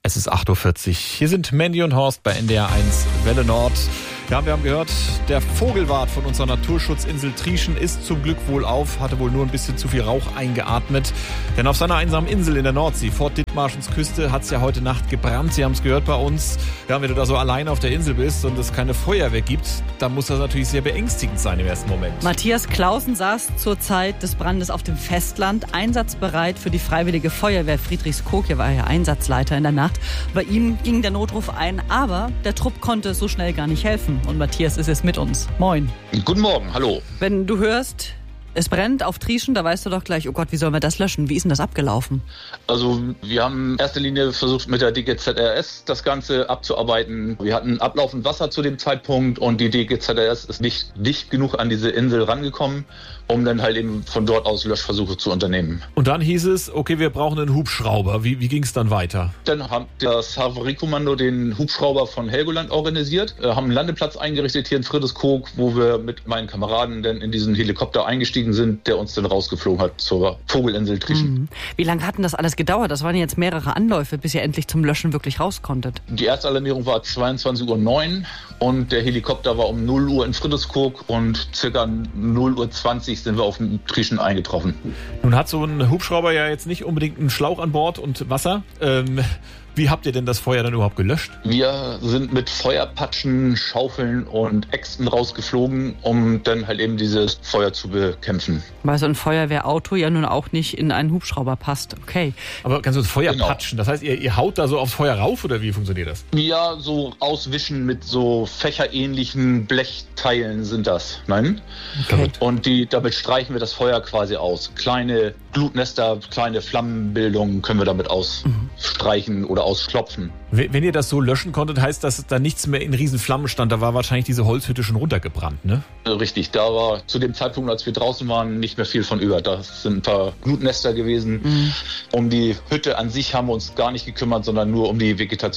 Es ist 8.40 Uhr. Hier sind Mandy und Horst bei NDR1 Welle Nord. Ja, wir haben gehört, der Vogelwart von unserer Naturschutzinsel Trieschen ist zum Glück wohlauf, hatte wohl nur ein bisschen zu viel Rauch eingeatmet. Denn auf seiner einsamen Insel in der Nordsee, vor Dithmarschens Küste, hat es ja heute Nacht gebrannt. Sie haben es gehört bei uns. Ja, wenn du da so alleine auf der Insel bist und es keine Feuerwehr gibt, dann muss das natürlich sehr beängstigend sein im ersten Moment. Matthias Clausen saß zur Zeit des Brandes auf dem Festland, einsatzbereit für die Freiwillige Feuerwehr Friedrichskoog. Er war ja Einsatzleiter in der Nacht. Bei ihm ging der Notruf ein, aber der Trupp konnte so schnell gar nicht helfen. Und Matthias ist jetzt mit uns. Moin. Guten Morgen, hallo. Wenn du hörst, es brennt auf Trieschen, da weißt du doch gleich, oh Gott, wie sollen wir das löschen? Wie ist denn das abgelaufen? Also wir haben in erster Linie versucht, mit der DGZRS das Ganze abzuarbeiten. Wir hatten ablaufend Wasser zu dem Zeitpunkt und die DGZRS ist nicht dicht genug an diese Insel rangekommen, um dann halt eben von dort aus Löschversuche zu unternehmen. Und dann hieß es, okay, wir brauchen einen Hubschrauber. Wie ging es dann weiter? Dann hat das Havariekommando den Hubschrauber von Helgoland organisiert, haben einen Landeplatz eingerichtet hier in Friedrichskoog, wo wir mit meinen Kameraden dann in diesen Helikopter eingestiegen sind, der uns dann rausgeflogen hat zur Vogelinsel Trieschen. Wie lange hat denn das alles gedauert? Das waren jetzt mehrere Anläufe, bis ihr endlich zum Löschen wirklich raus konntet. Die erste Alarmierung war 22:09 Uhr und der Helikopter war um 0 Uhr in Friedrichskoog und circa 0:20 Uhr sind wir auf dem Trieschen eingetroffen. Nun hat so ein Hubschrauber ja jetzt nicht unbedingt einen Schlauch an Bord und Wasser. Wie habt ihr denn das Feuer dann überhaupt gelöscht? Wir sind mit Feuerpatschen, Schaufeln und Äxten rausgeflogen, um dann halt eben dieses Feuer zu bekämpfen. Weil so ein Feuerwehrauto ja nun auch nicht in einen Hubschrauber passt. Okay. Aber kannst du das Feuer patschen? Das heißt, ihr haut da so aufs Feuer rauf oder wie funktioniert das? Ja, so auswischen mit so fächerähnlichen Blechteilen sind das. Nein? Okay. Und damit streichen wir das Feuer quasi aus. Kleine Glutnester, kleine Flammenbildungen können wir damit ausstreichen oder ausklopfen. Wenn ihr das so löschen konntet, heißt das, dass da nichts mehr in riesen Flammen stand. Da war wahrscheinlich diese Holzhütte schon runtergebrannt, ne? Richtig, da war zu dem Zeitpunkt, als wir draußen waren, nicht mehr viel von über. Das sind ein paar Glutnester gewesen. Um die Hütte an sich haben wir uns gar nicht gekümmert, sondern nur um die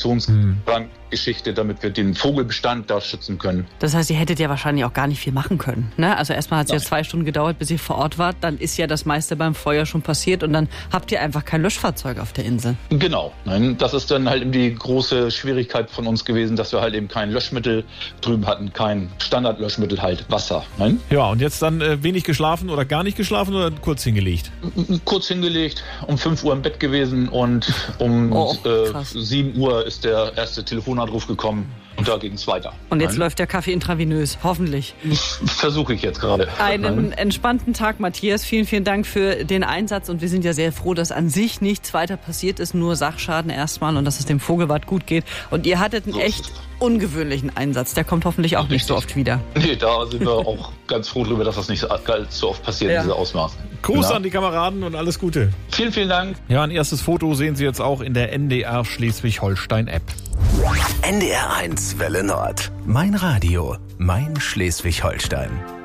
Vegetationsgeschichte, damit wir den Vogelbestand da schützen können. Das heißt, ihr hättet ja wahrscheinlich auch gar nicht viel machen können, ne? Also erstmal hat es ja 2 Stunden gedauert, bis ihr vor Ort wart. Dann ist ja das meiste beim Feuer schon passiert und dann habt ihr einfach kein Löschfahrzeug auf der Insel. Genau. Nein, das ist dann halt eben die große Schwierigkeit von uns gewesen, dass wir halt eben kein Löschmittel drüben hatten, kein Standardlöschmittel, halt Wasser. Nein? Ja, und jetzt dann wenig geschlafen oder gar nicht geschlafen oder kurz hingelegt? Kurz hingelegt, um 5 Uhr im Bett gewesen und um 7 Uhr ist der erste Telefonanruf gekommen. Und da ging es weiter. Und jetzt läuft der Kaffee intravenös, hoffentlich. Versuche ich jetzt gerade. Einen entspannten Tag, Matthias. Vielen, vielen Dank für den Einsatz. Und wir sind ja sehr froh, dass an sich nichts weiter passiert ist, nur Sachschaden erstmal und dass es dem Vogelwart gut geht. Und ihr hattet einen echt ungewöhnlichen Einsatz. Der kommt hoffentlich auch nicht so oft wieder. Nee, da sind wir auch ganz froh drüber, dass das nicht so oft passiert, diese Ausmaße. Gruß an die Kameraden und alles Gute. Vielen, vielen Dank. Ja, ein erstes Foto sehen Sie jetzt auch in der NDR Schleswig-Holstein-App. NDR1 Welle Nord. Mein Radio, mein Schleswig-Holstein.